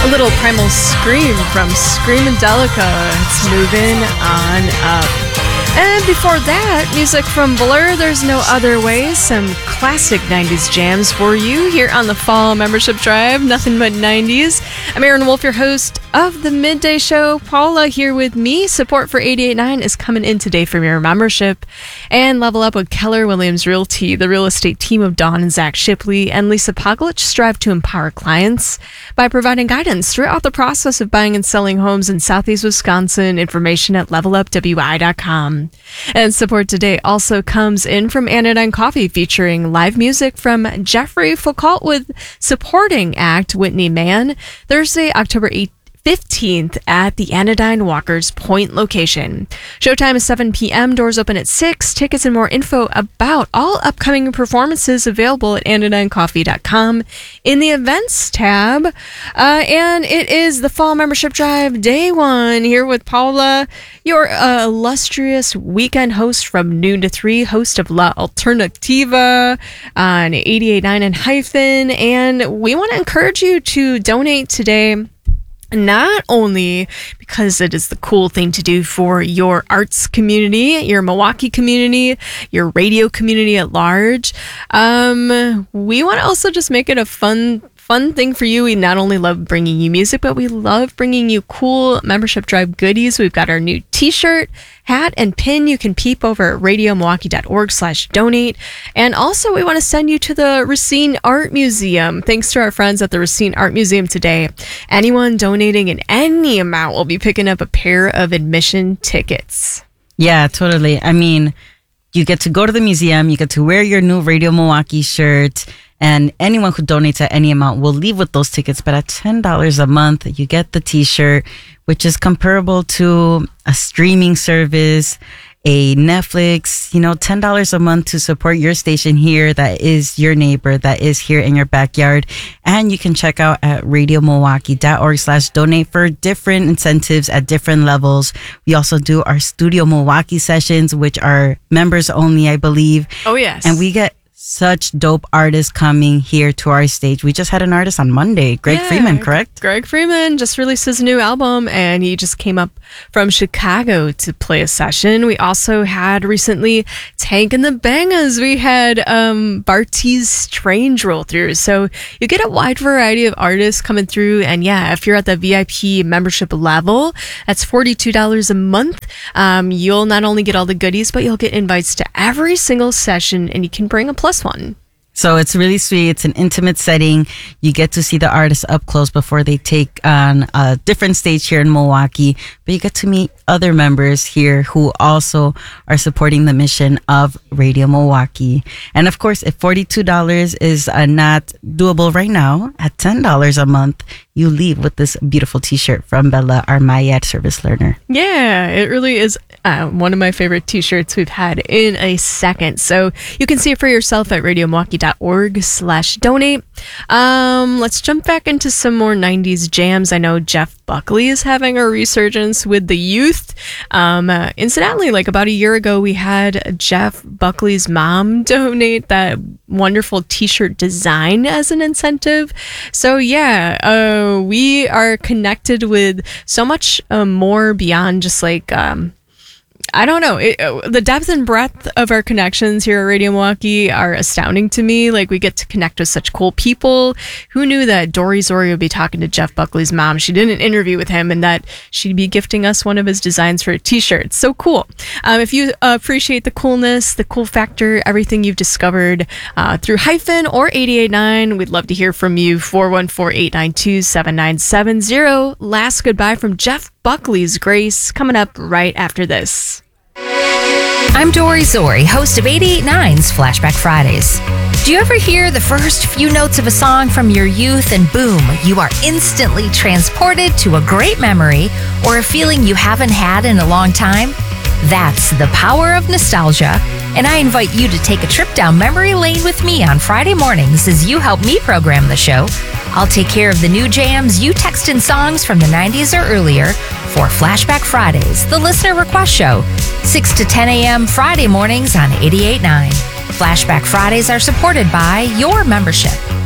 little Primal Scream from Screamadelica. It's moving on up. And before that, music from Blur, There's No Other Way. Some classic 90s jams for you here on the Fall Membership Drive. Nothing but 90s. I'm Aaron Wolf, your host of the Midday Show. Paula here with me. Support for 88.9 is coming in today from your membership. And level up with Keller Williams Realty. The real estate team of Dawn and Zach Shipley and Lisa Poglich strive to empower clients by providing guidance throughout the process of buying and selling homes in Southeast Wisconsin. Information at levelupwi.com. And support today also comes in from Anodyne Coffee, featuring live music from Jeffrey Foucault with supporting act Whitney Mann, Thursday, October 15th at the Anodyne Walkers Point location. Showtime is 7 p.m. Doors open at 6. Tickets and more info about all upcoming performances available at anodynecoffee.com in the events tab. And it is the Fall Membership Drive Day 1 here with Paula, your illustrious weekend host from noon to 3, host of La Alternativa on 88.9 and Hyphen. And we want to encourage you to donate today, not only because it is the cool thing to do for your arts community, your Milwaukee community, your radio community at large. We want to also just make it a fun thing for you. We not only love bringing you music, but we love bringing you cool Membership Drive goodies. We've got our new t-shirt, hat, and pin. You can peep over at radiomilwaukee.org/donate. And also, we want to send you to the Racine Art Museum. Thanks to our friends at the Racine Art Museum today. Anyone donating in any amount will be picking up a pair of admission tickets. Yeah, totally. I mean, you get to go to the museum, you get to wear your new Radio Milwaukee shirt, and anyone who donates at any amount will leave with those tickets. But at $10 a month, you get the t-shirt, which is comparable to a streaming service, a Netflix, $10 a month to support your station here that is your neighbor, that is here in your backyard. And you can check out at radiomilwaukee.org/donate for different incentives at different levels. We also do our Studio Milwaukee sessions, which are members only, I believe. Oh, yes. And we get such dope artists coming here to our stage. We just had an artist on Monday, Greg Freeman, correct? Greg Freeman just released his new album, and he just came up from Chicago to play a session. We also had recently Tank and the Bangas. We had Bart's Strange roll through. So you get a wide variety of artists coming through. And yeah, if you're at the VIP membership level, that's $42 a month. You'll not only get all the goodies, but you'll get invites to every single session, and you can bring a plus one. So it's really sweet. It's an intimate setting. You get to see the artists up close before they take on a different stage here in Milwaukee. But you get to meet other members here who also are supporting the mission of Radio Milwaukee. And of course, if $42 is not doable right now, at $10 a month, you leave with this beautiful t-shirt from Bella, our MyAd service learner. Yeah, it really is one of my favorite t-shirts we've had in a second. So you can see it for yourself at radiomilwaukee.org/donate. Let's jump back into some more 90s jams. I know Jeff Buckley is having a resurgence with the youth. Incidentally, like about a year ago, we had Jeff Buckley's mom donate that wonderful t-shirt design as an incentive. So yeah, we are connected with so much more beyond just like I don't know. The depth and breadth of our connections here at Radio Milwaukee are astounding to me. Like, we get to connect with such cool people. Who knew that Dory Zori would be talking to Jeff Buckley's mom? She did an interview with him, and that she'd be gifting us one of his designs for a t-shirt. So cool. If you appreciate the coolness, the cool factor, everything you've discovered through Hyphen or 88.9, we'd love to hear from you. 414-892-7970. Last goodbye from Jeff Buckley's Grace coming up right after this. I'm Dory Zori, host of 88.9's Flashback Fridays. Do you ever hear the first few notes of a song from your youth and boom, you are instantly transported to a great memory or a feeling you haven't had in a long time? That's the power of nostalgia, and I invite you to take a trip down memory lane with me on Friday mornings as you help me program the show. I'll take care of the new jams you text in songs from the 90s or earlier for Flashback Fridays, the listener request show, 6 to 10 a.m. Friday mornings on 88.9. Flashback Fridays are supported by your membership.